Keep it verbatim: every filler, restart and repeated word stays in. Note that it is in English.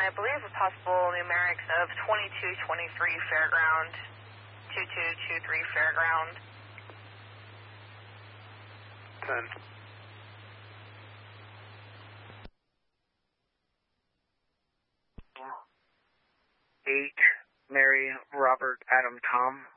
I believe a possible numerics of twenty-two twenty-three Fairground, two two two three Fairground. ten. eight, Mary, Robert, Adam, Tom.